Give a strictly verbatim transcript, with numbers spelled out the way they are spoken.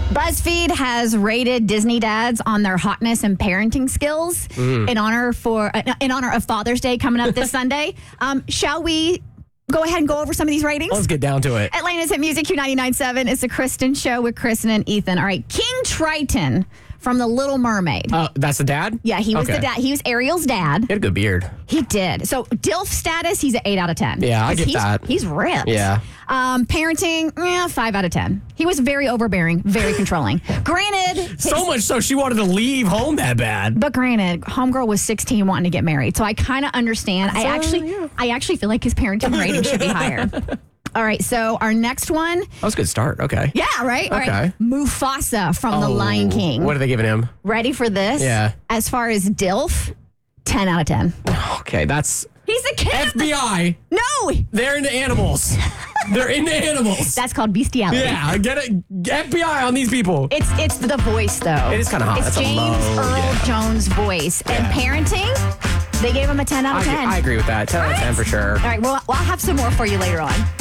BuzzFeed has rated Disney dads on their hotness and parenting skills mm. in honor for uh, in honor of Father's Day coming up this Sunday. Um, shall we go ahead and go over some of these ratings? Let's get down to it. Atlanta's Hit Music Q ninety-nine point seven. It's the Kristen Show with Kristen and Ethan. All right, King Triton from The Little Mermaid. Uh, that's the dad? Yeah, he was okay. the dad. He was Ariel's dad. He had a good beard. He did. So, DILF status, he's an eight out of ten. Yeah, I get he's, that. He's ripped. Yeah. Um, parenting, yeah, five out of ten. He was very overbearing, very controlling. Granted. So much so she wanted to leave home that bad. But granted, homegirl was sixteen wanting to get married. So, I kind of understand. I So, actually, yeah. I actually feel like his parenting rating should be higher. All right, so our next one. That was a good start. Okay. Yeah, right? All Okay. right. Mufasa from The Lion King. What are they giving him? Ready for this? Yeah. As far as DILF, ten out of ten. Okay, that's... He's a kid. F B I. No. They're into animals. They're into animals. That's called bestiality. Yeah, get it. F B I on these people. It's it's the voice, though. It is kinda hot. It's That's a James low, Earl yeah. Jones' voice. And Yeah. parenting, they gave him a ten out of I, ten. I agree with that. ten out of ten for sure. All right, well, well, I'll have some more for you later on.